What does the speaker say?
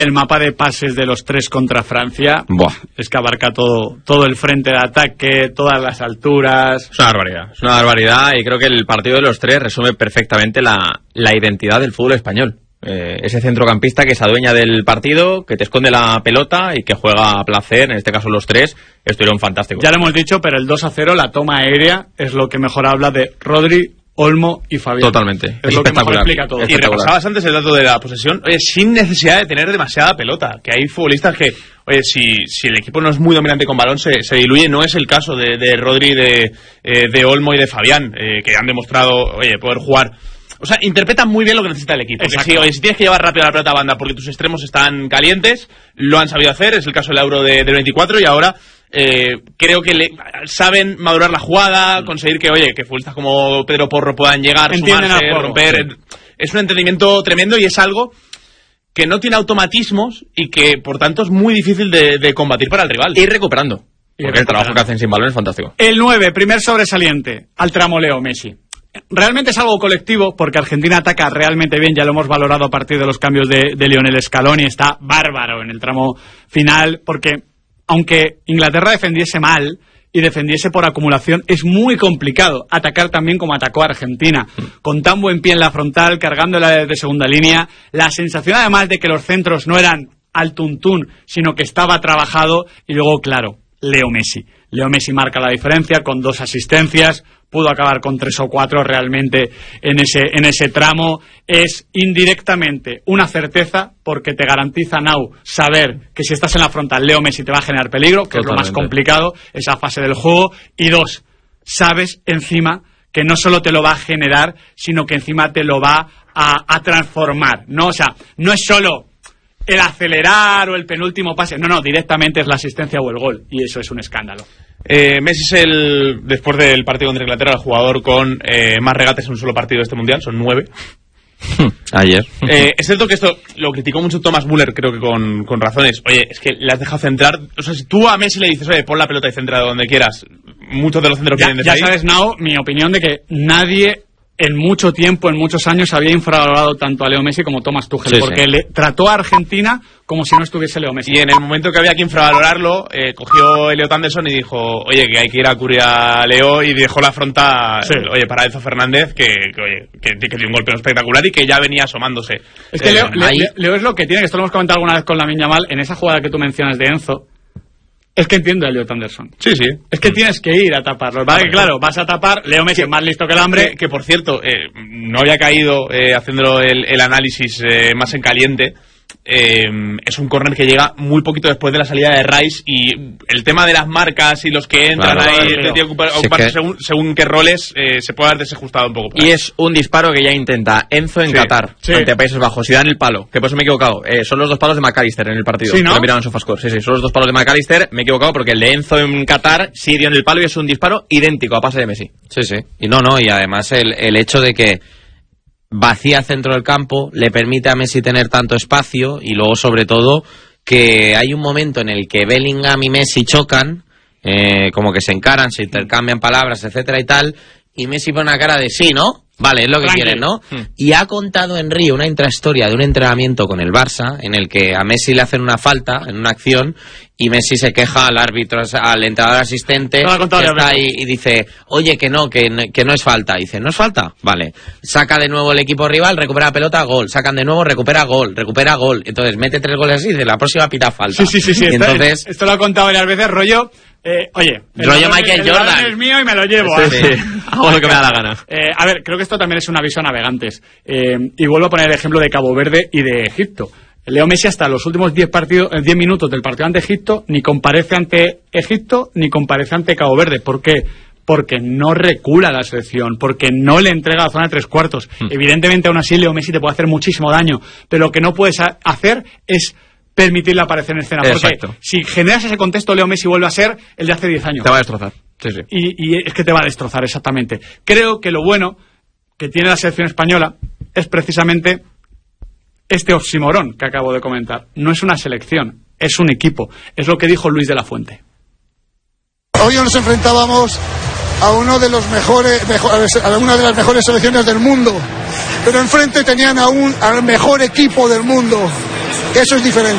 El mapa de pases de los tres contra Francia, es que abarca todo el frente de ataque, todas las alturas. Es una barbaridad y creo que el partido de los tres resume perfectamente la identidad del fútbol español. Ese centrocampista que se adueña del partido, que te esconde la pelota y que juega a placer, en este caso los tres, estuvieron fantásticos. Ya lo hemos dicho, pero el 2-0, la toma aérea, es lo que mejor habla de Rodri, Olmo y Fabián. Totalmente. Es lo que mejor explica todo. Y repasabas antes el dato de la posesión, sin necesidad de tener demasiada pelota, que hay futbolistas que, si el equipo no es muy dominante con balón, se diluye. No es el caso de Rodri, de Olmo y de Fabián, que han demostrado, poder jugar. O sea, interpretan muy bien lo que necesita el equipo. Si tienes que llevar rápido la pelota a banda porque tus extremos están calientes, lo han sabido hacer. Es el caso del Euro del 24 y ahora creo que saben madurar la jugada, conseguir que futbolistas como Pedro Porro puedan llegar, sumarse, romper. Sí. Es un entendimiento tremendo y es algo que no tiene automatismos y que, por tanto, es muy difícil de combatir para el rival. Ir recuperando. Porque el trabajo que hacen sin balón es fantástico. El 9, primer sobresaliente, al tramo Leo Messi. Realmente es algo colectivo porque Argentina ataca realmente bien, ya lo hemos valorado a partir de los cambios de Lionel Scaloni, está bárbaro en el tramo final porque aunque Inglaterra defendiese mal y defendiese por acumulación, es muy complicado atacar también como atacó Argentina, con tan buen pie en la frontal, cargándola desde segunda línea, la sensación además de que los centros no eran al tuntún, sino que estaba trabajado y luego, claro, Leo Messi marca la diferencia con 2 asistencias, pudo acabar con 3 o 4 realmente en ese tramo. Es indirectamente una certeza porque te garantiza saber que si estás en la frontal Leo Messi te va a generar peligro, que Totalmente. Es lo más complicado, esa fase del juego. Y 2, sabes encima que no solo te lo va a generar, sino que encima te lo va a transformar, ¿no? O sea, no es solo el acelerar o el penúltimo pase, no, directamente es la asistencia o el gol, y eso es un escándalo. Messi es después del partido contra Inglaterra, el jugador con más regates en un solo partido de este mundial, son 9. Ayer. Es cierto que esto lo criticó mucho Thomas Müller, creo que con razones. Es que le has dejado centrar. O sea, si tú a Messi le dices, pon la pelota y centra donde quieras, muchos de los centros vienen desde ahí. Ya sabes, mi opinión de que nadie en mucho tiempo, en muchos años, había infravalorado tanto a Leo Messi como Thomas Tuchel, porque le trató a Argentina como si no estuviese Leo Messi. Y en el momento que había que infravalorarlo, cogió Elliot Anderson y dijo, que hay que ir a cubrir a Leo, y dejó la fronta, para Enzo Fernández, que dio un golpe espectacular y que ya venía asomándose. Es que Leo es lo que tiene, que esto lo hemos comentado alguna vez con Lamine Yamal, en esa jugada que tú mencionas de Enzo. Es que entiendo a Elliot Anderson. Sí. Es que tienes que ir a taparlo. Vale, claro, vas a tapar. Leo Messi es más listo que el hambre. Que por cierto, no había caído haciéndolo el análisis más en caliente. Es un córner que llega muy poquito después de la salida de Rice, y el tema de las marcas y los que entran según qué roles se puede haber desajustado un poco. Y es un disparo que ya intenta Enzo en Qatar ante Países Bajos y dan el palo, que por eso me he equivocado. Son los 2 palos de McAllister en el partido. Sí, ¿no? Lo miraban en Sofascore. Sí, son los 2 palos de McAllister. Me he equivocado porque el de Enzo en Qatar sí dio en el palo y es un disparo idéntico a pase de Messi. Sí. Y además el hecho de que vacía el centro del campo, le permite a Messi tener tanto espacio, y luego sobre todo que hay un momento en el que Bellingham y Messi chocan, como que se encaran, se intercambian palabras, etcétera y tal, y Messi pone una cara de sí, ¿no? Vale, es lo que quieren, ¿no? Y ha contado en Río una intrahistoria de un entrenamiento con el Barça en el que a Messi le hacen una falta en una acción y Messi se queja al árbitro, al entrenador asistente que está ahí y dice, oye, que no es falta. Y dice, ¿no es falta? Vale. Saca de nuevo el equipo rival, recupera la pelota, gol. Sacan de nuevo, recupera gol. Entonces mete 3 goles así y dice, la próxima pita falta. Sí. Y entonces, esto lo ha contado varias veces, rollo... rollo Michael Jordan. Es mío y me lo llevo. Sí. Hago lo que me da la gana. A ver, creo que esto también es un aviso a navegantes. Y vuelvo a poner el ejemplo de Cabo Verde y de Egipto. Leo Messi hasta los últimos 10 minutos del partido ante Egipto ni comparece ante Egipto ni comparece ante Cabo Verde. ¿Por qué? Porque no recula la selección, porque no le entrega la zona de 3 cuartos. Evidentemente, aún así, Leo Messi te puede hacer muchísimo daño, pero lo que no puedes hacer es permitirle aparecer en escena. Exacto. Porque si generas ese contexto, Leo Messi vuelve a ser el de hace 10 años. Te va a destrozar. Sí. Y es que te va a destrozar, exactamente. Creo que lo bueno que tiene la selección española es precisamente este oxímoron que acabo de comentar. No es una selección, es un equipo. Es lo que dijo Luis de la Fuente. Hoy nos enfrentábamos a una de las mejores selecciones del mundo, pero enfrente tenían al mejor equipo del mundo. Eso es diferente.